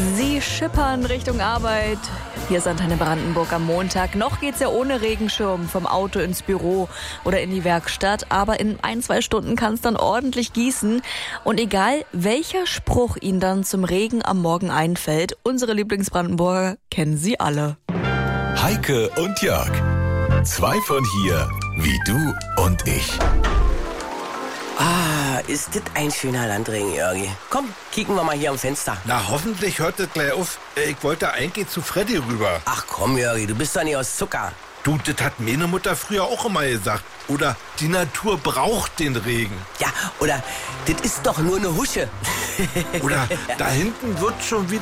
Sie schippern Richtung Arbeit. Hier ist Antenne Brandenburg am Montag. Noch geht's ja ohne Regenschirm vom Auto ins Büro oder in die Werkstatt. Aber in 1-2 Stunden kann es dann ordentlich gießen. Und egal, welcher Spruch Ihnen dann zum Regen am Morgen einfällt, unsere Lieblingsbrandenburger kennen Sie alle. Heike und Jörg. 2 von hier, wie du und ich. Ah, ist das ein schöner Landregen, Jörgi. Komm, kicken wir mal hier am Fenster. Na, hoffentlich hört das gleich auf. Ich wollte eigentlich zu Freddy rüber. Ach komm, Jörgi, du bist doch nicht aus Zucker. Du, das hat meine Mutter früher auch immer gesagt. Oder die Natur braucht den Regen. Ja, oder das ist doch nur eine Husche. Oder da hinten wird schon wieder